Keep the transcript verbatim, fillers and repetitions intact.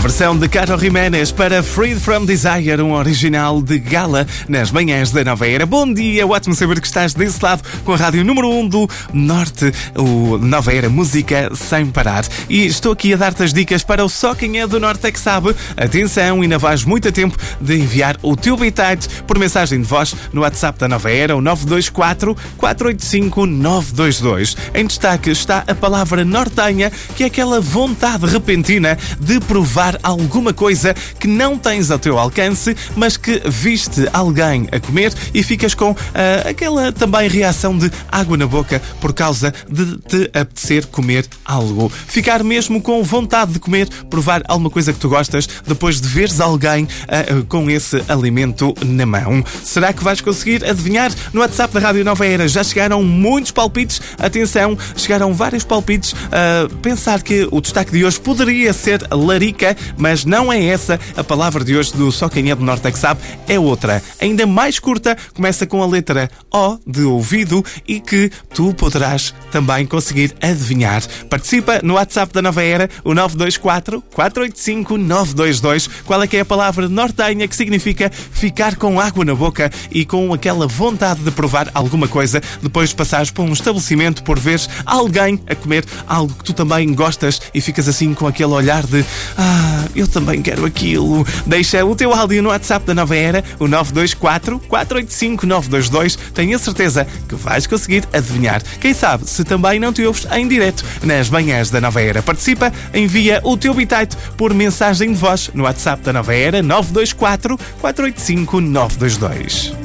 versão de Caro Jiménez para Freed From Desire, um original de Gala, nas manhãs da Nova Era. Bom dia, ótimo saber que estás desse lado com a rádio número um do Norte, o Nova Era Música Sem Parar. E estou aqui a dar-te as dicas para o Só Quem É do Norte é que sabe. Atenção, ainda vais muito a tempo de enviar o teu bitite por mensagem de voz no WhatsApp da Nova Era, o nove dois quatro, quatro oito cinco, nove dois dois. Em destaque está a palavra nortenha, que é aquela vontade repentina de provar alguma coisa que não tens ao teu alcance, mas que viste alguém a comer e ficas com uh, aquela também reação de água na boca por causa de te apetecer comer algo. Ficar mesmo com vontade de comer, provar alguma coisa que tu gostas depois de veres alguém uh, com esse alimento na mão. Será que vais conseguir adivinhar? No WhatsApp da Rádio Nova Era já chegaram muitos palpites. Atenção, chegaram vários palpites. Uh, pensar que o destaque de hoje poderia ser larica, mas não é essa a palavra de hoje do Só Quem É do Norte é que sabe, é outra, ainda mais curta, começa com a letra O de ouvido e que tu poderás também conseguir adivinhar. Participa no WhatsApp da Nova Era, o nove dois quatro, quatro oito cinco, nove dois dois. Qual é que é a palavra nortenha, que significa ficar com água na boca e com aquela vontade de provar alguma coisa depois de passares por um estabelecimento, por veres alguém a comer algo que tu também gostas e ficas assim com aquele olhar de ah, eu também quero aquilo. Deixa o teu áudio no WhatsApp da Nova Era, o nove dois quatro, quatro oito cinco, nove dois dois. Tenho a certeza que vais conseguir adivinhar. Quem sabe se também não te ouves em direto nas manhãs da Nova Era. Participa, envia o teu bitite por mensagem de voz no WhatsApp da Nova Era, nove dois quatro, quatro oito cinco, nove dois dois.